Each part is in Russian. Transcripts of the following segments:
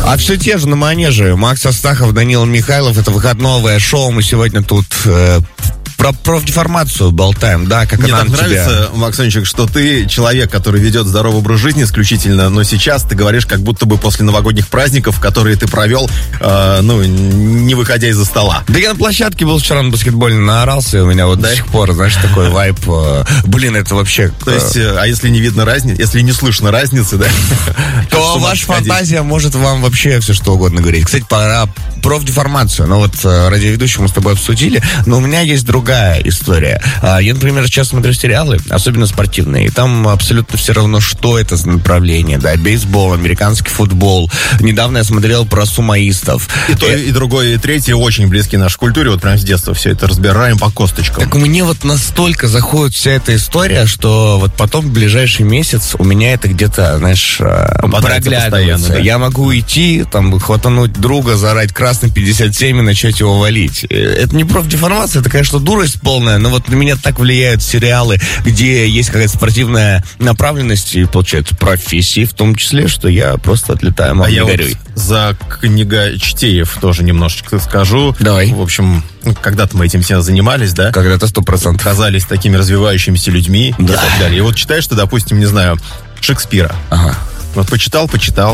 А все те же на манеже. Макс Астахов, Данил Михайлов. Это выходное шоу. Мы сегодня тут про профдеформацию болтаем, да, как Мне она так на тебя. нравится, Максончик, что ты человек, который ведет здоровый образ жизни исключительно, но сейчас ты говоришь, как будто бы после новогодних праздников, которые ты провел, не выходя из-за стола. Да я на площадке был вчера на баскетболе, наорался, и у меня вот до сих пор, знаешь, такой вайб. Блин, это вообще... То есть, а если не видно разницы, если не слышно разницы, да? То ваша фантазия может вам вообще все что угодно говорить. Кстати, про профдеформацию. Ну вот радиоведущего мы с тобой обсудили, но у меня есть другая история. Я, например, сейчас смотрю сериалы, особенно спортивные, и там абсолютно все равно, что это за направление, да, бейсбол, американский футбол. Недавно я смотрел про сумоистов. И то, и другое, и третье очень близки нашей культуре, вот прям с детства все это разбираем по косточкам. Так мне вот настолько заходит вся эта история, что вот потом в ближайший месяц у меня это где-то, знаешь, проглядывается. Да? Я могу идти, там, хватануть друга, заорать красный 57 и начать его валить. Это не профдеформация, это, конечно, дурость полная, но вот на меня так влияют сериалы, где есть какая-то спортивная направленность и, получается, профессии в том числе, что я просто отлетаю, мам, не горюй. Вот за книгочтеев тоже немножечко скажу. Давай. В общем, когда-то мы этим всем занимались, да? Когда-то 100%. Казались такими развивающимися людьми, да, и так далее. И вот читаешь ты, допустим, не знаю, Шекспира. Ага. Вот почитал,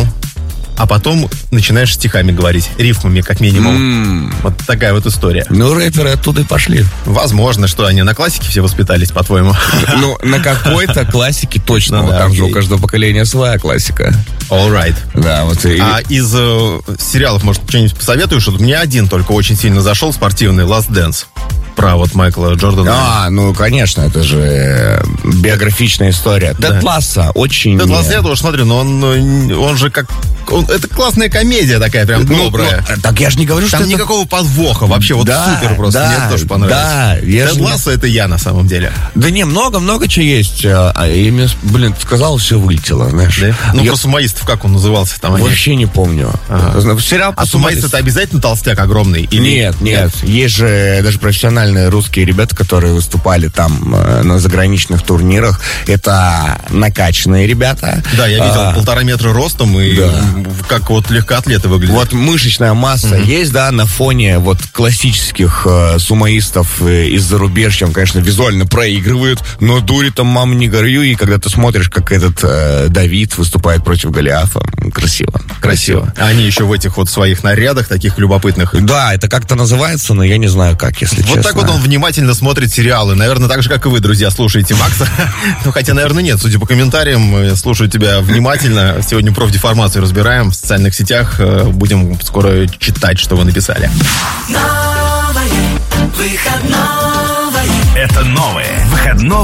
а потом начинаешь стихами говорить, рифмами, как минимум. Вот такая вот история. Ну, рэперы оттуда и пошли. Возможно, что они на классике все воспитались, по-твоему. Ну, на какой-то классике точно. Ну, да, там же у каждого поколения своя классика. All right. Да, вот А из сериалов, может, что-нибудь посоветуешь? Вот мне один только очень сильно зашел, спортивный, Last Dance. Про вот Майкла Джордана. Ну, конечно, это же биографичная история. Тед Лассо очень... Тед Лассо, я тоже смотрю, но он же как... это классная комедия такая, прям добрая. Так я же не говорю, что там никакого подвоха, вообще вот супер просто. Да, мне тоже понравилось. Да, Тед Лассо это я на самом деле. Да не, много чего есть. И мне, сказал, все вылетело, знаешь. Да? Ну, про сумоистов, как он назывался там? Вообще не помню. Сериал а сумоист это обязательно толстяк огромный? Или... Нет. Есть же даже профессиональные русские ребята, которые выступали там на заграничных турнирах. Это накачанные ребята. Да, я видел 1,5 метра ростом и как вот легкоатлеты выглядят. Вот мышечная масса есть, да, на фоне вот классических сумоистов из зарубежья. Он, конечно, визуально проигрывает, но дури там, мама, не горюй. И когда ты смотришь, как этот Давид выступает против Голиафа, красиво. А они еще в этих вот своих нарядах, таких любопытных. Да, это как-то называется, но я не знаю, как, если честно. Вот так вот он внимательно смотрит сериалы. Наверное, так же, как и вы, друзья, слушаете Макса. Ну, хотя, наверное, нет. Судя по комментариям, слушаю тебя внимательно. Сегодня профдеформацию разбираем в социальных сетях. Будем скоро читать, что вы написали. Новое выходное. Это новое выходное.